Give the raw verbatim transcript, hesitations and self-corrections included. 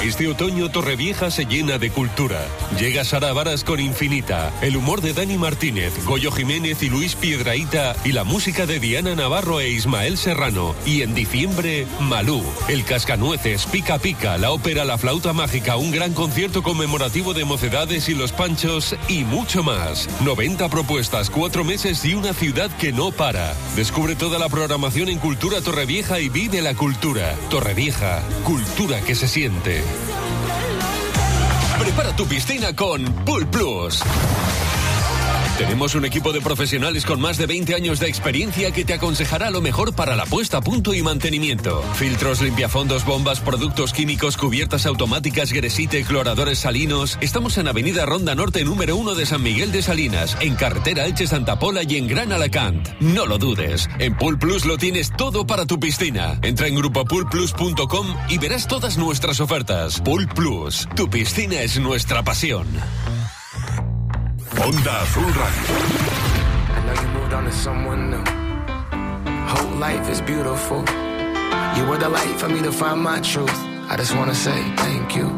Este otoño Torrevieja se llena de cultura. Llega Sara Varas con Infinita, el humor de Dani Martínez, Goyo Jiménez y Luis Piedrahita y la música de Diana Navarro e Ismael Serrano. Y en diciembre, Malú, el Cascanueces, Pica Pica, la ópera La Flauta Mágica, un gran concierto conmemorativo de Mocedades y Los Panchos y mucho más. noventa propuestas, cuatro meses y una ciudad que no para. Descubre toda la programación en Cultura Torrevieja y vive la cultura. Torrevieja, cultura que se siente. Prepara tu piscina con Pool Plus. Tenemos un equipo de profesionales con más de veinte años de experiencia que te aconsejará lo mejor para la puesta a punto y mantenimiento. Filtros, limpiafondos, bombas, productos químicos, cubiertas automáticas, Gresite, cloradores salinos. Estamos en Avenida Ronda Norte número uno de San Miguel de Salinas, en carretera Elche Santa Pola y en Gran Alacant. No lo dudes, en Pool Plus lo tienes todo para tu piscina. Entra en grupo pool plus punto com y verás todas nuestras ofertas. Pool Plus, tu piscina es nuestra pasión. Onda Azul Radio. I know you moved on to someone new. Whole life is beautiful. You were the light for me to find my truth. I just wanna say thank you.